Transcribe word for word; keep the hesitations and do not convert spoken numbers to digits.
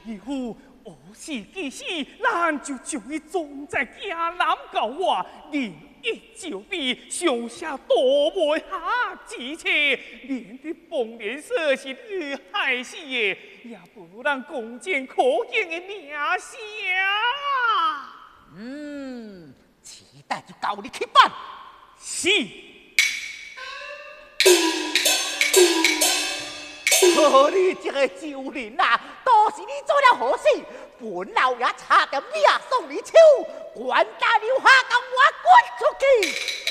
以后何时几时，咱就将伊装在家南教外，另一就地上下多卖下之切，免得逢年说是你害死的，也不让公见可见的名声。 嗯，期待就交你去办。 是。 可你这个旧人啊，都是你做了何事？本老爷差点命送你手，管家留下，跟我滚出去！